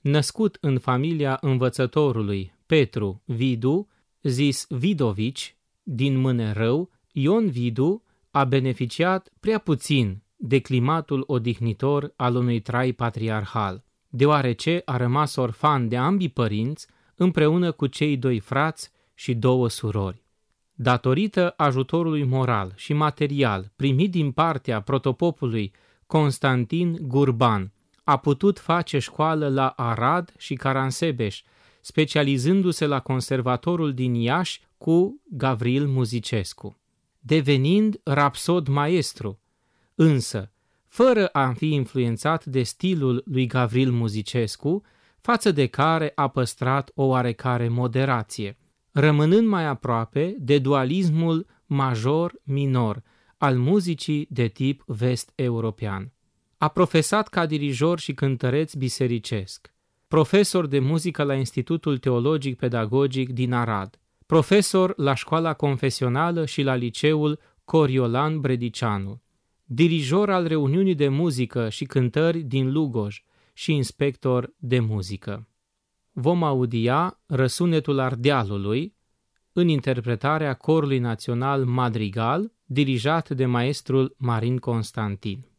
Născut în familia învățătorului Petru Vidu, zis Vidovici, din Mânerău, Ion Vidu a beneficiat prea puțin de climatul odihnitor al unui trai patriarhal, deoarece a rămas orfan de ambii părinți împreună cu cei 2 frați și 2 surori. Datorită ajutorului moral și material primit din partea protopopului Constantin Gurban, a putut face școală la Arad și Caransebeș, specializându-se la conservatorul din Iași cu Gavril Muzicescu, devenind rapsod maestru, însă fără a fi influențat de stilul lui Gavril Muzicescu, față de care a păstrat o oarecare moderație, rămânând mai aproape de dualismul major-minor al muzicii de tip vest-european. A profesat ca dirijor și cântăreț bisericesc, profesor de muzică la Institutul Teologic Pedagogic din Arad, profesor la școala confesională și la liceul Coriolan Bredicianu, dirijor al reuniunii de muzică și cântări din Lugoj și inspector de muzică. Vom audia Răsunetul Ardealului în interpretarea Corului Național Madrigal, dirijat de maestrul Marin Constantin.